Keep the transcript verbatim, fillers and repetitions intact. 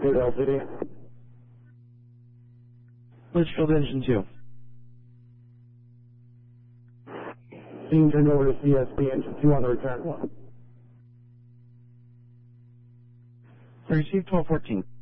Good L C D. Litchfield Engine two. Being turned over to C S B Engine two on the return one. Receive twelve fourteen.